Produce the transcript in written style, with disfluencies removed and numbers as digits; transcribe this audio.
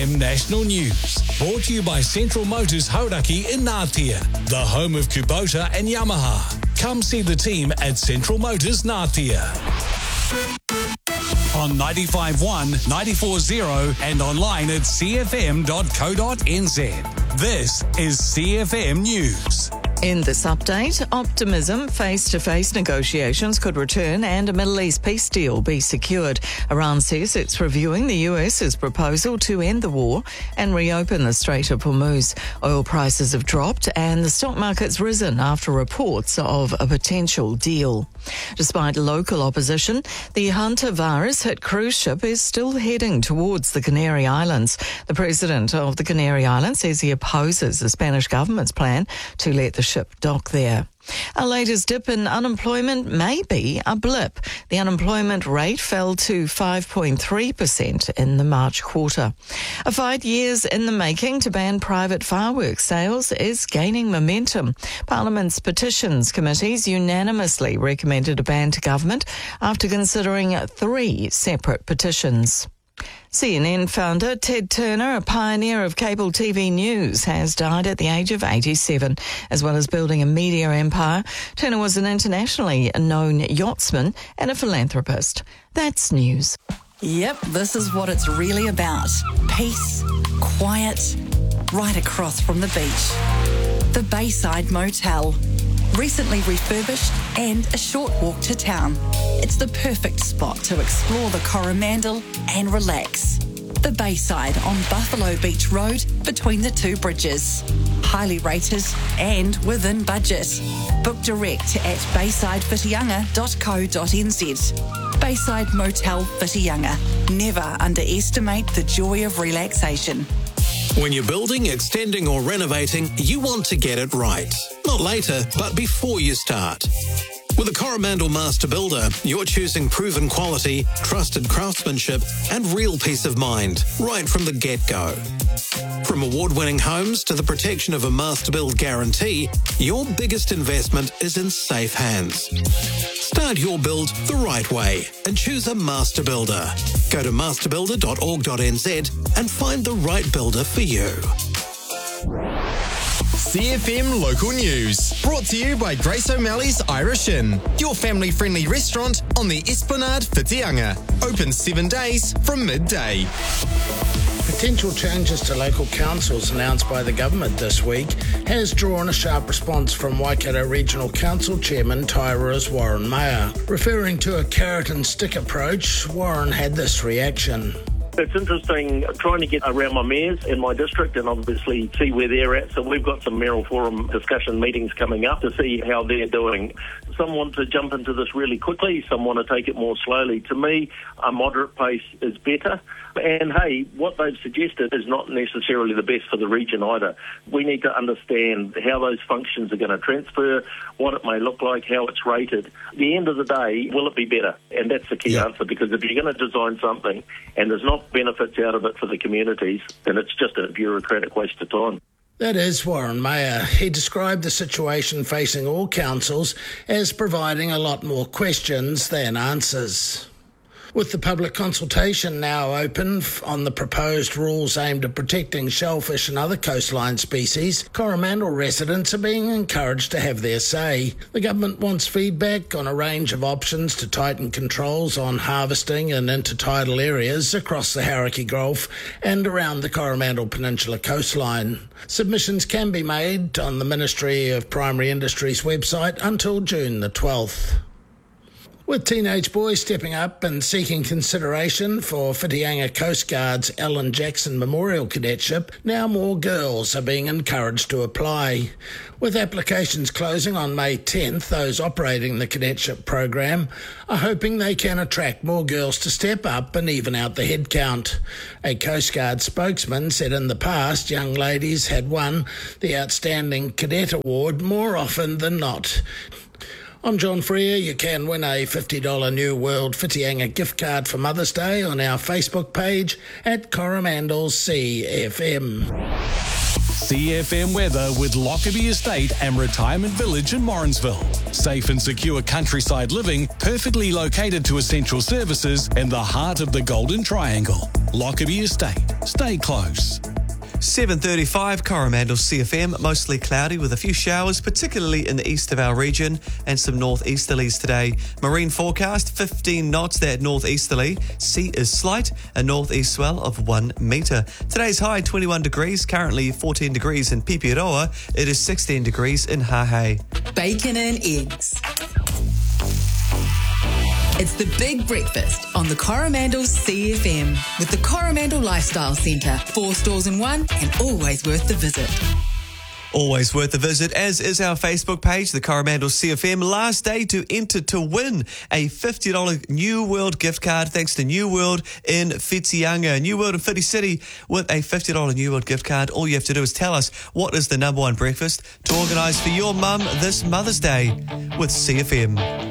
National News. Brought to you by Central Motors Hauraki in Ngātea, the home of Kubota and Yamaha. Come see the team at Central Motors Ngātea. On 95.1, 94.0 and online at cfm.co.nz. This is CFM News. In this update, optimism, face-to-face negotiations could return and a Middle East peace deal be secured. Iran says it's reviewing the US's proposal to end the war and reopen the Strait of Hormuz. Oil prices have dropped and the stock market's risen after reports of a potential deal. Despite local opposition, the hantavirus-hit cruise ship is still heading towards the Canary Islands. The president of the Canary Islands says he opposes the Spanish government's plan to let the ship dock there. Our latest dip in unemployment may be a blip. The unemployment rate fell to 5.3% in the March quarter. 5 years in the making to ban private fireworks sales is gaining momentum. Parliament's Petitions Committees unanimously recommended a ban to government after considering 3 separate petitions. CNN founder Ted Turner, a pioneer of cable TV news, has died at the age of 87. As well as building a media empire, Turner was an internationally known yachtsman and a philanthropist. That's news. Yep, this is what it's really about. Peace, quiet, right across from the beach. The Bayside Motel. Recently refurbished and a short walk to town. It's the perfect spot to explore the Coromandel and relax. The Bayside on Buffalo Beach Road between the 2 bridges. Highly rated and within budget. Book direct at baysidewhitianga.co.nz. Bayside Motel Whitianga. Never underestimate the joy of relaxation. When you're building, extending or renovating, you want to get it right. Not later, but before you start. With a Coromandel Master Builder, you're choosing proven quality, trusted craftsmanship and real peace of mind right from the get-go. From award-winning homes to the protection of a Master Build guarantee, your biggest investment is in safe hands. Start your build the right way and choose a Master Builder. Go to masterbuilder.org.nz and find the right builder for you. CFM Local News, brought to you by Grace O'Malley's Irish Inn, your family-friendly restaurant on the Esplanade Whitianga. Open 7 days from midday. Potential changes to local councils announced by the government this week has drawn a sharp response from Waikato Regional Council Chairman Taira's Warren Mayer. Referring to a carrot and stick approach, Warren had this reaction. It's interesting trying to get around my mayors in my district and obviously see where they're at. So we've got some mayoral forum discussion meetings coming up to see how they're doing. Some want to jump into this really quickly. Some want to take it more slowly. To me, a moderate pace is better. And hey, what they've suggested is not necessarily the best for the region either. We need to understand how those functions are going to transfer, what it may look like, how it's rated. At the end of the day, will it be better? And that's the key answer, because if you're going to design something and there's not benefits out of it for the communities, then it's just a bureaucratic waste of time. That is Warren Mayer. He described the situation facing all councils as providing a lot more questions than answers. With the public consultation now open on the proposed rules aimed at protecting shellfish and other coastline species, Coromandel residents are being encouraged to have their say. The government wants feedback on a range of options to tighten controls on harvesting in intertidal areas across the Hauraki Gulf and around the Coromandel Peninsula coastline. Submissions can be made on the Ministry of Primary Industries website until June the 12th. With teenage boys stepping up and seeking consideration for Whitianga Coast Guard's Alan Jackson Memorial Cadetship, now more girls are being encouraged to apply. With applications closing on May 10th, those operating the cadetship program are hoping they can attract more girls to step up and even out the headcount. A Coast Guard spokesman said in the past young ladies had won the Outstanding Cadet Award more often than not. I'm John Freer. You can win a $50 New World Whitianga gift card for Mother's Day on our Facebook page at Coromandel CFM. CFM weather with Lockerbie Estate and Retirement Village in Morrinsville. Safe and secure countryside living, perfectly located to essential services in the heart of the Golden Triangle. Lockerbie Estate. Stay close. 7:35, Coromandel CFM, mostly cloudy with a few showers, particularly in the east of our region, and some northeasterlies today. Marine forecast, 15 knots, that northeasterly. Sea is slight, a northeast swell of 1 metre. Today's high, 21 degrees, currently 14 degrees in Pipiroa. It is 16 degrees in Hahei. Bacon and eggs. It's the big breakfast on the Coromandel CFM with the Coromandel Lifestyle Centre. 4 stores in one and always worth the visit. Always worth a visit, as is our Facebook page, the Coromandel CFM. Last day to enter to win a $50 New World gift card thanks to New World in Whitianga. New World in Whiti City with a $50 New World gift card. All you have to do is tell us what is the number one breakfast to organise for your mum this Mother's Day with CFM.